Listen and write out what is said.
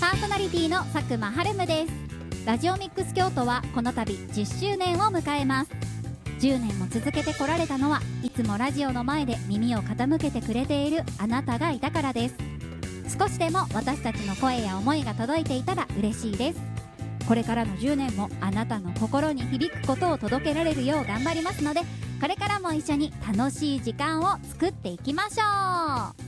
パーソナリティの佐久間春夢です。ラジオミックス京都はこの度10周年を迎えます。10年も続けてこられたのは、いつもラジオの前で耳を傾けてくれているあなたがいたからです。少しでも私たちの声や思いが届いていたら嬉しいです。これからの10年もあなたの心に響くことを届けられるよう頑張りますので、これからも一緒に楽しい時間を作っていきましょう。